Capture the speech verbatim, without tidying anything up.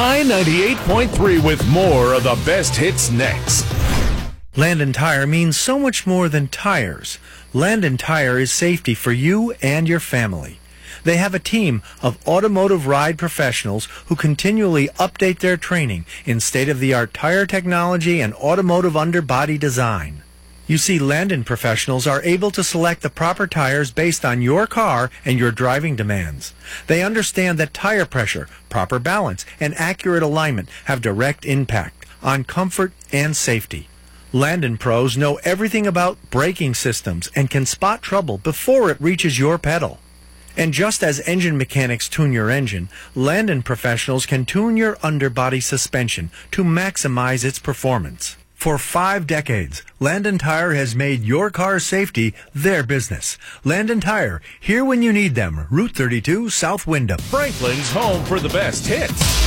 High ninety-eight point three with more of the best hits next. Landon Tire means so much more than tires. Landon Tire is safety for you and your family. They have a team of automotive ride professionals who continually update their training in state-of-the-art tire technology and automotive underbody design. You see, Landon professionals are able to select the proper tires based on your car and your driving demands. They understand that tire pressure, proper balance, and accurate alignment have direct impact on comfort and safety. Landon pros know everything about braking systems and can spot trouble before it reaches your pedal. And just as engine mechanics tune your engine, Landon professionals can tune your underbody suspension to maximize its performance. For five decades, Landon Tire has made your car's safety their business. Landon Tire, here when you need them. Route thirty-two, South Windham. Franklin's home for the best hits.